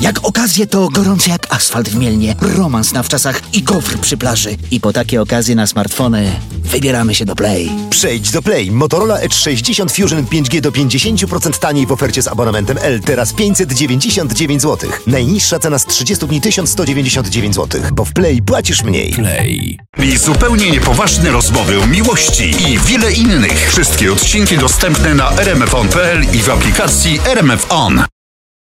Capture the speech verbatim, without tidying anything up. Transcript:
Jak okazje to gorące jak asfalt w Mielnie, romans na wczasach i gofr przy plaży. I po takie okazje na smartfony wybieramy się do Play. Przejdź do Play. Motorola Edge sześćdziesiąt Fusion pięć G do pięćdziesiąt procent taniej w ofercie z abonamentem L. Teraz pięćset dziewięćdziesiąt dziewięć złotych. Najniższa cena z trzydziestu dni tysiąc sto dziewięćdziesiąt dziewięć złotych, bo w Play płacisz mniej. Play. I zupełnie niepoważne rozmowy o miłości i wiele innych. Wszystkie odcinki dostępne na r m f on kropka p l i w aplikacji R M F On.